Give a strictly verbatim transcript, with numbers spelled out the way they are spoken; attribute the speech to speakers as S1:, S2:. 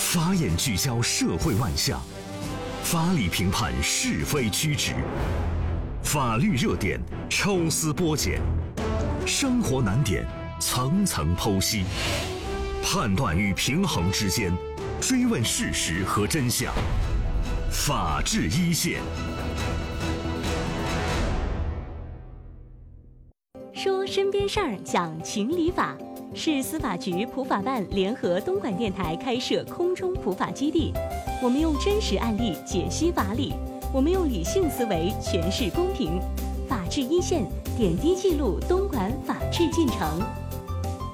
S1: 法眼聚焦社会万象，法理评判是非曲直，法律热点抽丝剥茧，生活难点层层剖析，判断与平衡之间，追问事实和真相。法治一线。
S2: 说身边事儿，讲情理法，市司法局普法办联合东莞电台开设空中普法基地。我们用真实案例解析法理，我们用理性思维诠释公平。法治一线，点滴记录东莞法治进程。